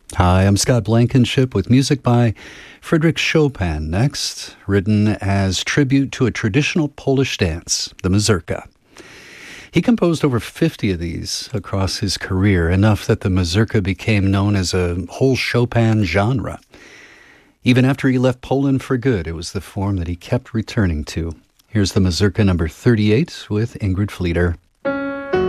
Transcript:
Hi, I'm Scott Blankenship with music by Frédéric Chopin next, written as tribute to a traditional Polish dance, the mazurka. He composed over 50 of these across his career, enough that the mazurka became known as a whole Chopin genre. Even after he left Poland for good, it was the form that he kept returning to. Here's the mazurka number 38 with Ingrid Fleeter.